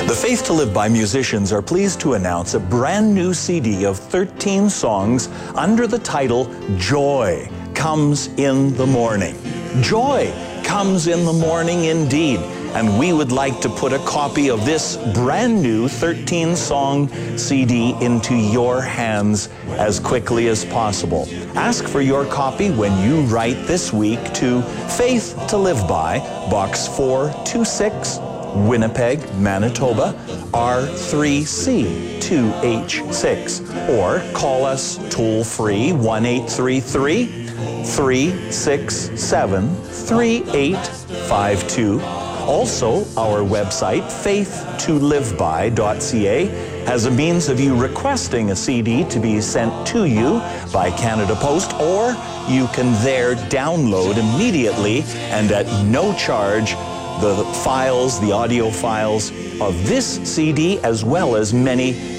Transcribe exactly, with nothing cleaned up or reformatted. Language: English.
The Faith to Live By musicians are pleased to announce a brand new C D of thirteen songs under the title Joy Comes in the Morning. Joy comes in the morning indeed, and we would like to put a copy of this brand new thirteen song C D into your hands as quickly as possible. Ask for your copy when you write this week to Faith to Live By, Box four two six, Winnipeg, Manitoba, R three C two H six, or call us toll-free one eight three three, three six seven, three eight five two. Also, our website, faith to live by dot c a, has a means of you requesting a C D to be sent to you by Canada Post, or you can there download immediately and at no charge the files, the audio files of this C D, as well as many